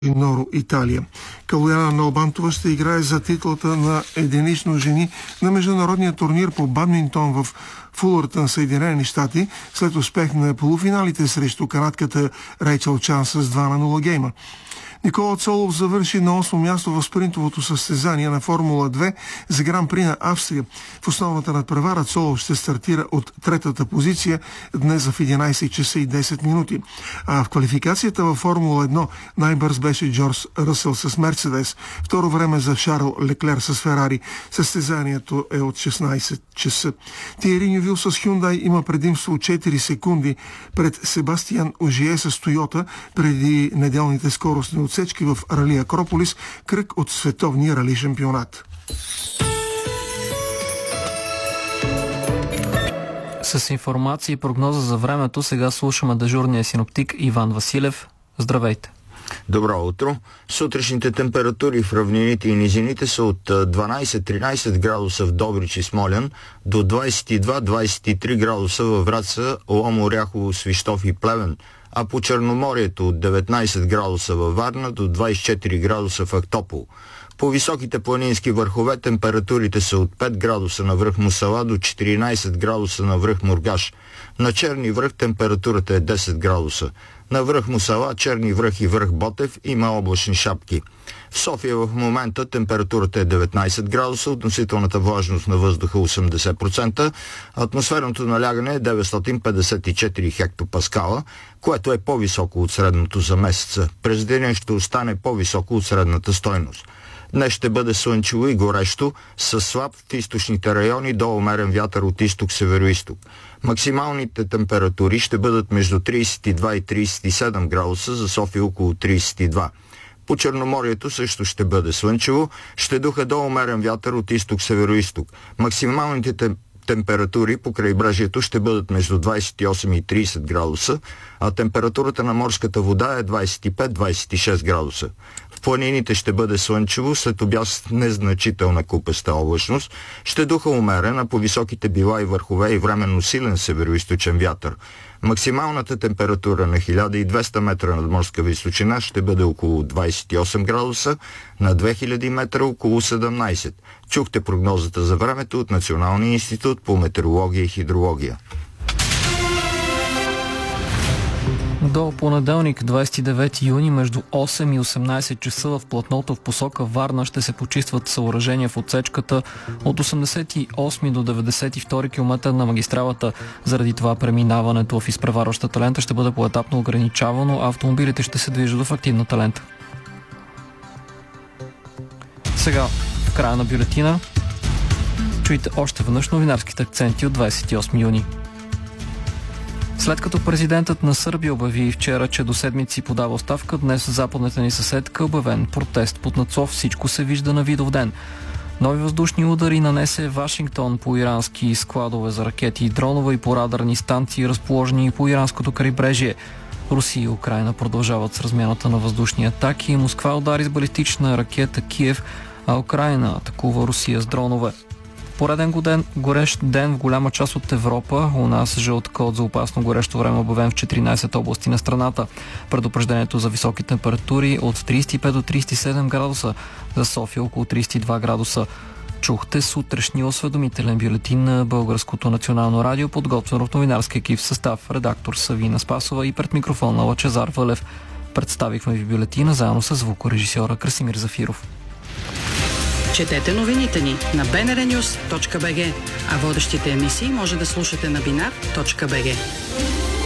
Норо, Италия. Калояна Налбантова ще играе за титлата на единично жени на международния турнир по бадминтон в Фулъртън, Съединени щати, след успех на полуфиналите срещу канадката Рейчел Чан с 2-0 гейма. Никола Цолов завърши на 8 място в спринтовото състезание на Формула 2 за Гран-при на Австрия. В основната надпревара Цолов ще стартира от третата позиция днес в 11 часа и 10 минути. А в квалификацията във Формула 1 най-бърз беше Джордж Ръсъл с Мерцедес. Второ време за Шарл Леклер с Ферари. Състезанието е от 16 часа. Тиери Нювил с Хюндай има предимство от 4 секунди пред Себастиан Ожие с Тойота преди неделните скоростни отсечки в Рали Акрополис, кръг от световния рали шампионат. С информация и прогноза за времето сега слушаме дежурния синоптик Иван Василев. Здравейте! Добро утро! Сутрешните температури в равнините и низините са от 12-13 градуса в Добрич и Смолян до 22-23 градуса във Враца, Лом, Оряхово, Свищов и Плевен, а по Черноморието от 19 градуса във Варна до 24 градуса в Ахтопол. По високите планински върхове температурите са от 5 градуса на връх Мусала до 14 градуса на връх Мургаш. На Черни връх температурата е 10 градуса. На връх Мусала, Черни връх и връх Ботев има облачни шапки. В София в момента температурата е 19 градуса, относителната влажност на въздуха 80%, атмосферното налягане е 954 хектопаскала, което е по-високо от средното за месеца. През деня ще остане по-високо от средната стойност. Днес ще бъде слънчево и горещо, с слаб в източните райони до умерен вятър от изток-североизток. Максималните температури ще бъдат между 32 и 37 градуса, за София около 32. По Черноморието също ще бъде слънчево, ще духа до умерен вятър от изток-североизток. Максималните температури по крайбрежието ще бъдат между 28 и 30 градуса, а температурата на морската вода е 25-26 градуса. В планините ще бъде слънчево, след обяд с незначителна купеста облачност, ще духа умерен, а по високите била и върхове и временно силен североизточен вятър. Максималната температура на 1200 метра над морска височина ще бъде около 28 градуса, на 2000 метра около 17. Чухте прогнозата за времето от Националния институт по метеорология и хидрология. До понеделник, 29 юни, между 8 и 18 часа в платното в посока Варна ще се почистват съоръжения в отсечката от 88 до 92 км на магистралата. Заради това преминаването в изпреварващата лента ще бъде поетапно ограничавано, а автомобилите ще се движат в активната лента. Сега, в края на бюлетина, чуйте още веднъж новинарските акценти от 28 юни. След като президентът на Сърбия обяви вчера, че до седмици подава оставка, днес в западната ни съседка обявен протест под надслов "Всичко се вижда на Видовден". Нови въздушни удари нанесе Вашингтон по ирански складове за ракети и дронове и по радарни станции, разположени по иранското крайбрежие. Русия и Украйна продължават с размяната на въздушни атаки. Москва удари с балистична ракета Киев, а Украйна атакува Русия с дронове. Пореден горещ ден в голяма част от Европа. У нас жълт код за опасно горещо време обявен в 14 области на страната. Предупреждението за високи температури от 35 до 37 градуса, за София около 32 градуса. Чухте сутрешния осведомителен бюлетин на Българското национално радио, подготвен от новинарски екип в състав редактор Савина Спасова и пред микрофона Лъчезар Вълев. Представихме ви бюлетина заедно с звукорежисьора Красимир Зафиров. Четете новините ни на bnrnews.bg, а водещите емисии може да слушате на binar.bg.